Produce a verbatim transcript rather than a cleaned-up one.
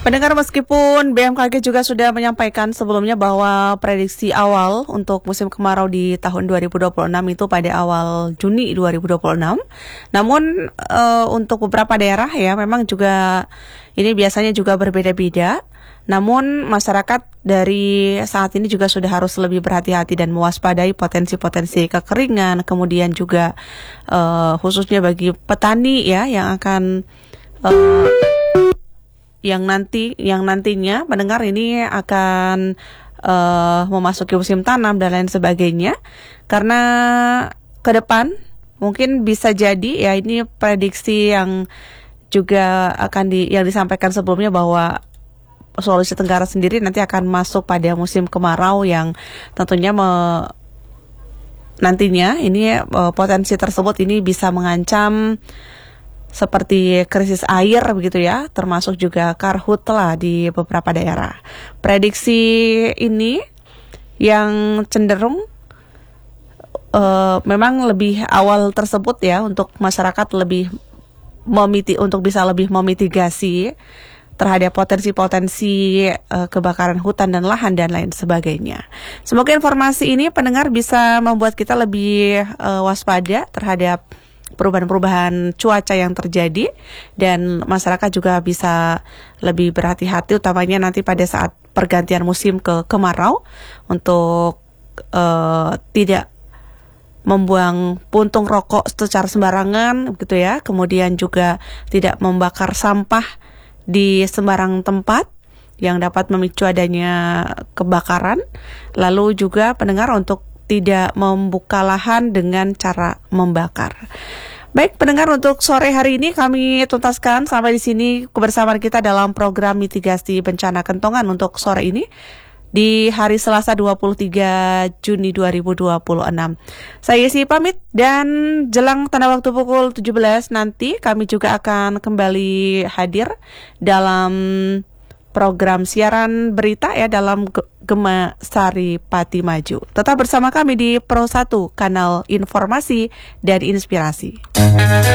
Pendengar, meskipun B M K G juga sudah menyampaikan sebelumnya bahwa prediksi awal untuk musim kemarau di tahun dua ribu dua puluh enam itu pada awal Juni dua ribu dua puluh enam. Namun e, untuk beberapa daerah ya memang juga ini biasanya juga berbeda-beda. Namun masyarakat dari saat ini juga sudah harus lebih berhati-hati dan mewaspadai potensi-potensi kekeringan, kemudian juga e, khususnya bagi petani ya yang akan e, yang nanti yang nantinya mendengar ini akan uh, memasuki musim tanam dan lain sebagainya, karena ke depan mungkin bisa jadi ya ini prediksi yang juga akan di yang disampaikan sebelumnya bahwa Sulawesi Tenggara sendiri nanti akan masuk pada musim kemarau yang tentunya me, nantinya ini uh, potensi tersebut ini bisa mengancam seperti krisis air begitu ya, termasuk juga karhutla di beberapa daerah. Prediksi ini yang cenderung uh, memang lebih awal tersebut ya untuk masyarakat lebih memiti untuk bisa lebih memitigasi terhadap potensi-potensi uh, kebakaran hutan dan lahan dan lain sebagainya. Semoga informasi ini pendengar bisa membuat kita lebih uh, waspada terhadap perubahan-perubahan cuaca yang terjadi dan masyarakat juga bisa lebih berhati-hati utamanya nanti pada saat pergantian musim ke kemarau untuk uh, tidak membuang puntung rokok secara sembarangan gitu ya, kemudian juga tidak membakar sampah di sembarang tempat yang dapat memicu adanya kebakaran. Lalu juga pendengar untuk tidak membuka lahan dengan cara membakar. Baik pendengar, untuk sore hari ini kami tuntaskan sampai di sini kebersamaan kita dalam program mitigasi bencana kentongan untuk sore ini di hari Selasa dua puluh tiga Juni dua ribu dua puluh enam. Saya Yesi pamit dan jelang tanda waktu pukul tujuh belas nanti kami juga akan kembali hadir dalam program siaran berita ya dalam Gema Sari Pati Maju. Tetap bersama kami di Pro satu, kanal informasi dan inspirasi.